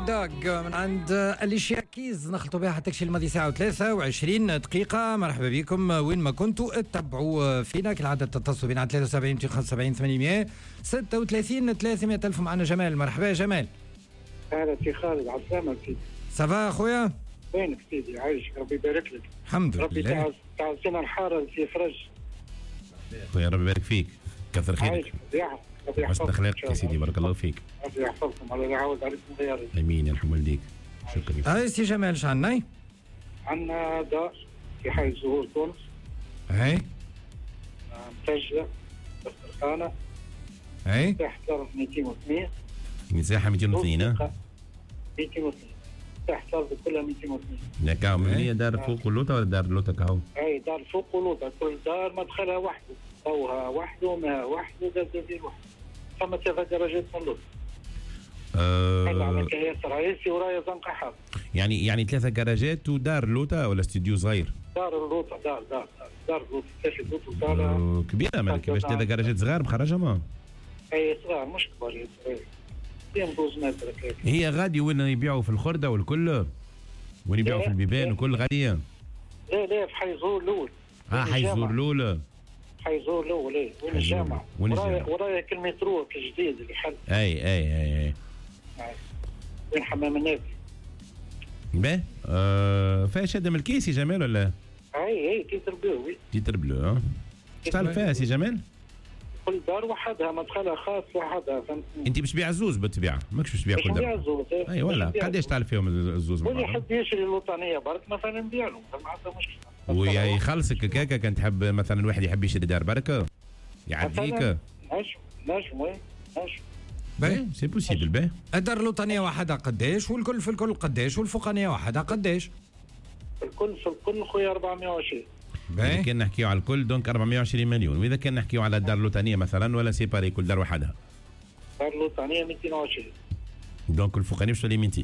دوغ من عند اليشيا كيز نخلطوا بها حتى الماضي ساعة و23 دقيقة. مرحبا بكم وين ما كنتوا تتبعوا فينا كالعادة تتصلوا بنا على 73 275 800 36 300 ألف. معنا جمال. مرحبا يا جمال. أهلا سي خالد. عسلامة سيدي. سافا خويا؟ وينك سيدي؟ عايشك ربي يبارك لك. الحمد لله. ربي تعزينا الحارة سي فرج. خويا ربي يبارك فيك. كثر خيرك. حسن اخلاقك يا سيدي. بارك الله فيك. ربي يحفظكم. الله يعاود عليكم غياري. امين. يرحم والديك. شكرا. هاي سي جمال شعنا؟ عندنا دار في حي الزهور تونس. هاي متجة بسترخانة. هاي مساحة الأرض 202. مساحة 202 ها؟ 202. مساحة الأرض كلها 202. لا كاو هي دار فوق اللوطة ولا دار اللوطة كاو؟ أي دار فوق ولوطة. كل دار مدخلها وحده، ضوها وحده، ماء وحده، غازوزيل وحده. ثم 3 درجات من اللوطة. هلا عليك ياسر عيسي ورايا زنقة حار. يعني 3 جراجات ودار لوطة ولا استوديو صغير؟ دار اللوطة. دار اللوطة 3 لوطة ودار كبيرة. مالك كيفاش 3 جراجات صغار مخرجة ما؟ اي صغار مش كبار يا صغير. 12 متر هكاك. هي غادي وين يبيعوا في الخردة والكل؟ وين يبيعوا في البيبان وكل غادية؟ لا في حي زور الأول. حي زور الأول. حي زور الأول اي وين الجامعة. ورايا كالمترو الجديد اللي حل. اي وين حمام النادي. باهي. فيها شادة من الكيس يا جمال ولا؟ اي تيتر بلو. تيتر بلو ها؟ شتعرف فيها سي جمال؟ كل دار وحدها مدخلها خاص وحدها. فهمتني؟ انت باش تبيع الزوز بتبيع ماكش باش تبيع كل نبيع دار. الزوز. اي ولا قداش تعرف فيهم الزوز؟ واللي يحب يشري الوطنية برك مثلا نبيع له ما عندها مشكلة. ويخلصك كاكا كان تحب مثلا الواحد يحب يشري دار بركة يعديك. نجم باهي سي بوسيبل. باهي الدار الوطنية وحدها قداش والكل في الكل قداش والفوقانية وحدها قداش؟ الكل خويا 420. إذا كان نحكيو على الكل دونك 420 مليون. وإذا كان نحكيو على الدار اللوطانية مثلا ولا سيباري كل دار وحدها؟ دار اللوطانية 220. دونك الفوقانية باش تولي 200.